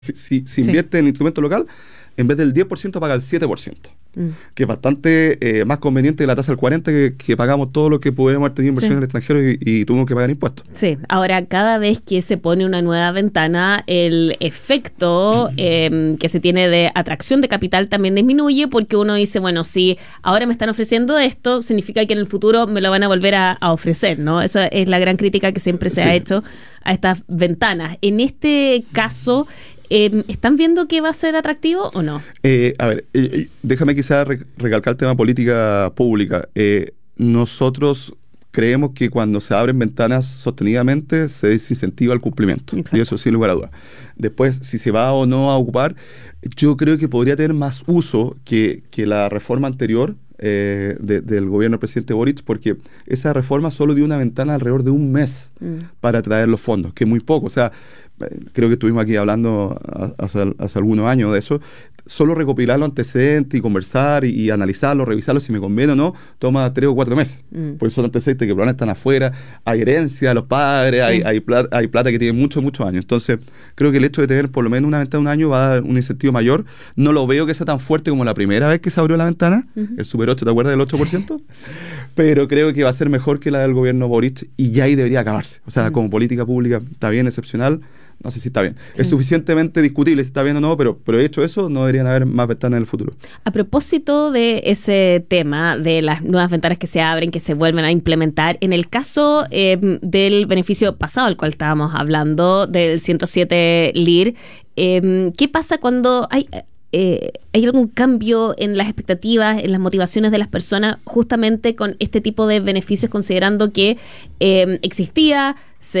Si invierte en instrumento local, en vez del 10% paga el 7%, que es bastante más conveniente de la tasa del 40% que pagamos todo lo que podemos haber tenido inversión en el extranjero y tuvimos que pagar impuestos. Sí, ahora cada vez que se pone una nueva ventana, el efecto que se tiene de atracción de capital también disminuye, porque uno dice, bueno, si ahora me están ofreciendo esto, significa que en el futuro me lo van a volver a ofrecer, ¿no? Esa es la gran crítica que siempre se ha hecho a estas ventanas. En este caso, ¿están viendo que va a ser atractivo o no? Déjame quizás recalcar el tema política pública. Nosotros creemos que cuando se abren ventanas sostenidamente se desincentiva el cumplimiento. Exacto. Y eso sin lugar a dudas. Después, si se va o no a ocupar, yo creo que podría tener más uso que la reforma anterior del gobierno del presidente Boric, porque esa reforma solo dio una ventana alrededor de un mes para traer los fondos, que es muy poco. O sea, creo que estuvimos aquí hablando hace algunos años de eso. Solo recopilar los antecedentes y conversar y analizarlos, revisarlos si me conviene o no, toma 3 o 4 meses. Porque son antecedentes que probablemente están afuera, hay herencia de los padres, sí. hay plata que tiene muchos años. Entonces, creo que el hecho de tener por lo menos una ventana de un año va a dar un incentivo mayor. No lo veo que sea tan fuerte como la primera vez que se abrió la ventana, el Super 8, ¿te acuerdas del 8%? Sí. Pero creo que va a ser mejor que la del gobierno Boric y ya ahí debería acabarse. O sea, como política pública está bien, excepcional. No sé si está bien. Sí. Es suficientemente discutible si está bien o no, pero hecho eso, no deberían haber más ventanas en el futuro. A propósito de ese tema, de las nuevas ventanas que se abren, que se vuelven a implementar, en el caso del beneficio pasado, al cual estábamos hablando, del 107 LIR, ¿qué pasa cuando hay algún cambio en las expectativas, en las motivaciones de las personas, justamente con este tipo de beneficios, considerando que existía,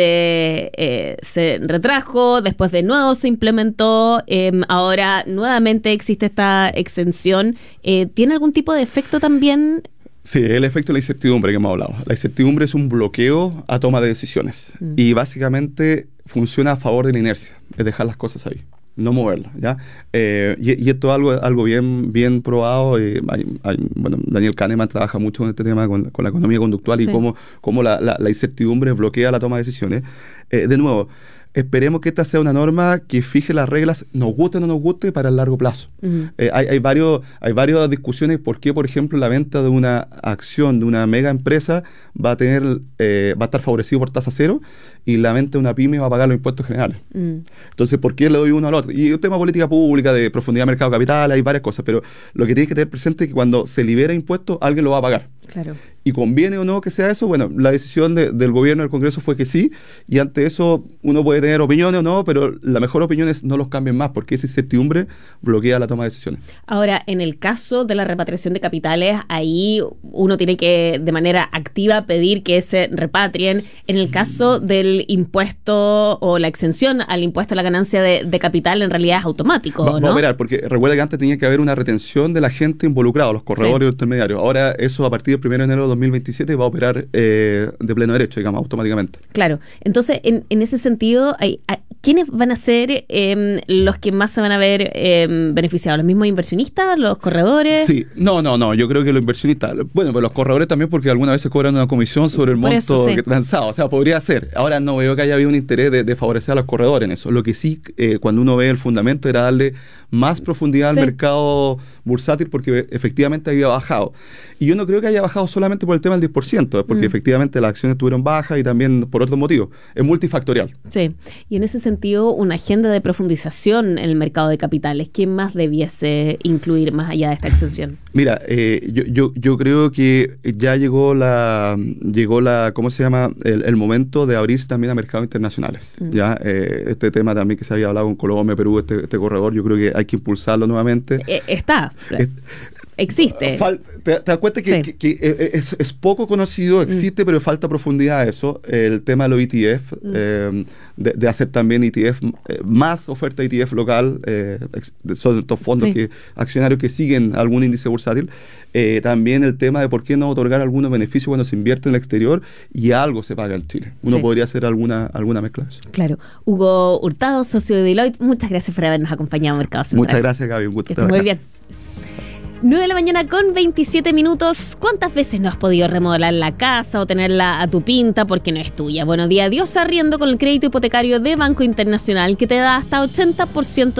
se retrajo, después de nuevo se implementó, ahora nuevamente existe esta exención? ¿Tiene algún tipo de efecto también? Sí, el efecto de la incertidumbre que hemos hablado. La incertidumbre es un bloqueo a toma de decisiones y básicamente funciona a favor de la inercia, es dejar las cosas ahí, no moverla, ¿ya? Y esto es algo bien probado. Bueno, Daniel Kahneman trabaja mucho en este tema con la economía conductual y cómo la incertidumbre bloquea la toma de decisiones. De nuevo, esperemos que esta sea una norma que fije las reglas, nos guste o no nos guste, para el largo plazo. Hay varias discusiones por qué, por ejemplo, la venta de una acción de una mega empresa va a estar favorecido por tasa cero y la venta de una pyme va a pagar los impuestos generales. Entonces, ¿por qué le doy uno al otro? Y un tema de política pública, de profundidad de mercado de capital, hay varias cosas, pero lo que tienes que tener presente es que cuando se libera impuestos, alguien lo va a pagar. Claro. ¿Y conviene o no que sea eso? Bueno, la decisión del gobierno del Congreso fue que sí, y ante eso uno puede tener opiniones o no, pero la mejor opinión es no los cambien más, porque esa incertidumbre bloquea la toma de decisiones. Ahora, en el caso de la repatriación de capitales, ahí uno tiene que de manera activa pedir que se repatrien. En el caso del impuesto o la exención al impuesto a la ganancia de capital, en realidad es automático, ¿no? Vamos a mirar, porque recuerda que antes tenía que haber una retención de la gente involucrada, los corredores intermediarios. Ahora eso, a partir del 1 de enero de 2027, va a operar de pleno derecho, digamos, automáticamente. Claro. Entonces, en ese sentido, ¿quiénes van a ser los que más se van a ver beneficiados? ¿Los mismos inversionistas? ¿Los corredores? Sí. No. Yo creo que los inversionistas. Bueno, pero los corredores también, porque algunas veces cobran una comisión sobre el monto transado. O sea, podría ser. Ahora no veo que haya habido un interés de favorecer a los corredores en eso. Lo que sí, cuando uno ve el fundamento, era darle más profundidad al mercado bursátil, porque efectivamente había bajado. Y yo no creo que haya bajado solamente por el tema del 10%, porque efectivamente las acciones tuvieron bajas y también por otros motivos. Es multifactorial. Sí. Y en ese sentido, una agenda de profundización en el mercado de capitales, ¿qué más debiese incluir más allá de esta exención? Mira, yo creo que ya llegó la ¿cómo se llama? El momento de abrirse también a mercados internacionales. ¿Ya? Este tema también que se había hablado con Colombia, Perú, este corredor, yo creo que hay que impulsarlo nuevamente. Existe. ¿Te das cuenta que es poco conocido? Existe, pero falta profundidad a eso. El tema de los ETF, de hacer también ETF, más oferta de ETF local, son estos fondos accionarios que siguen algún índice bursátil. También el tema de por qué no otorgar algunos beneficios cuando se invierte en el exterior y algo se paga en Chile. Uno podría hacer alguna mezcla de eso. Claro. Hugo Hurtado, socio de Deloitte, muchas gracias por habernos acompañado en Mercado Central. Muchas gracias, Gaby. Un gusto estar acá. Muy bien. Gracias. 9 de la mañana con 27 minutos. ¿Cuántas veces no has podido remodelar la casa o tenerla a tu pinta porque no es tuya? Bueno, di adiós arriendo con el crédito hipotecario de Banco Internacional que te da hasta 80%